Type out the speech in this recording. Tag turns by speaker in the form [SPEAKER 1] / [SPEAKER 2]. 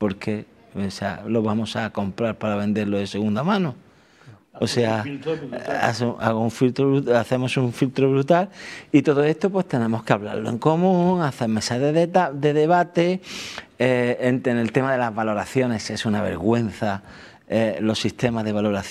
[SPEAKER 1] porque lo vamos a comprar para venderlo de segunda mano. O sea, hacemos un filtro brutal y todo esto pues tenemos que hablarlo en común, hacer mesas de debate. En el tema de las valoraciones es una vergüenza los sistemas de valoración.